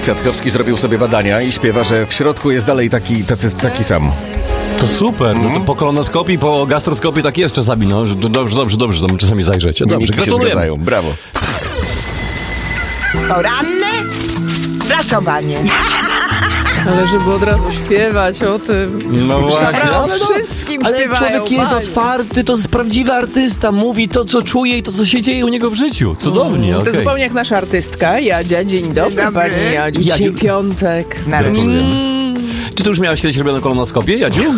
Kwiatkowski zrobił sobie badania i śpiewa, że w środku jest dalej taki sam. To super, no to po kolonoskopii, po gastroskopii tak jest czasami, no, że dobrze, to my czasami zajrzeć. Dobrze, gratuluję. Brawo. Poranne prasowanie. Ale żeby od razu śpiewać o tym. No właśnie. O wszystkim Ale śpiewają. człowiek jest otwarty, to jest prawdziwy artysta, mówi to, co czuje i to, co się dzieje u niego w życiu. Cudownie, To okej. zupełnie jak nasza artystka, Jadzia. Dzień dobry, Dzień dobry. pani Jadziu. Jadziu. Dzisiaj piątek. Czy ty już miałaś kiedyś robioną kolonoskopię, Jadziu?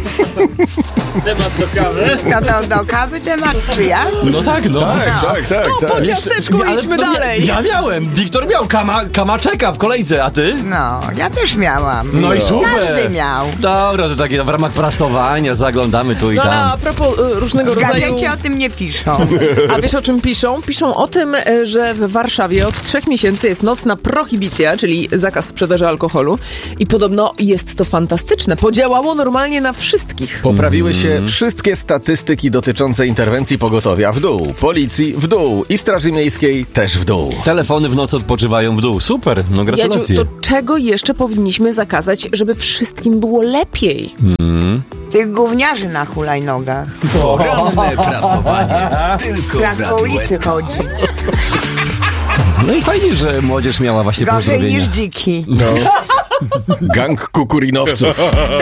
Do kawy temat, czy ja? No tak, no. Tak. Po ciasteczku idźmy dalej. Ja miałem, Wiktor miał, Kama czeka w kolejce, a ty? No, ja też miałam. No i super. Każdy miał. Dobra, to takie w ramach prasowania zaglądamy tu i No ale tam. a propos różnego W rodzaju... gazecie o tym nie piszą. A wiesz o czym piszą? Piszą o tym, że w Warszawie od 3 miesięcy jest nocna prohibicja, czyli zakaz sprzedaży alkoholu i podobno jest to fantastyczne. Podziałało normalnie na wszystkich. Poprawiły się wszystkie statystyki dotyczące interwencji pogotowia w dół, policji w dół i Straży Miejskiej też w dół. Telefony w nocy odpoczywają w dół. Super, no gratulacje. Jadziu, to czego jeszcze powinniśmy zakazać, żeby wszystkim było lepiej? Tych gówniarzy na hulajnogach. Poranne prasowanie. Tylko Strach w po Radiu ulicy SK. chodzi. No i fajnie, że młodzież miała właśnie Gorzej pozdrowienia. niż dziki. Gang kukurinowców.